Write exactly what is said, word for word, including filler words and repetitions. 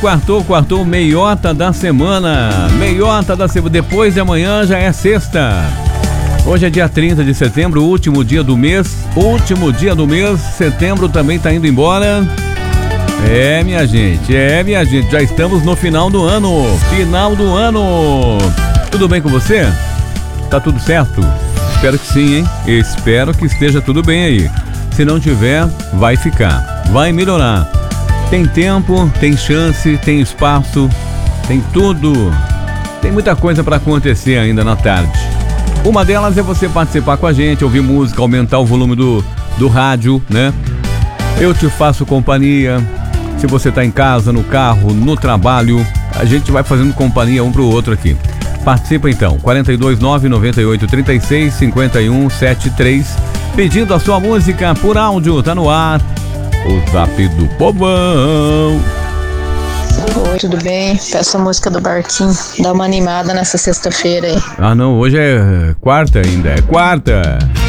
quartou, quartou, meiota da semana. Meiota da semana. Depois de amanhã já é sexta. Hoje é dia trinta de setembro, último dia do mês. Último dia do mês. Setembro também tá indo embora. É, minha gente, é, minha gente. Já estamos no final do ano. Final do ano. Tudo bem com você? Tá tudo certo? Espero que sim, hein? Espero que esteja tudo bem aí. Se não tiver, vai ficar. Vai melhorar. Tem tempo, tem chance, tem espaço, tem tudo. Tem muita coisa para acontecer ainda na tarde. Uma delas é você participar com a gente, ouvir música, aumentar o volume do, do rádio, né? Eu te faço companhia. Se você tá em casa, no carro, no trabalho, a gente vai fazendo companhia um pro outro aqui. Participa então, quatro dois nove, nove oito, três seis, cinco um sete três. Pedindo a sua música por áudio, tá no ar. O Zap do Povão. Oi, tudo bem? Peço a música do Barquinho. Dá uma animada nessa sexta-feira aí. Ah não, hoje é quarta ainda, é quarta.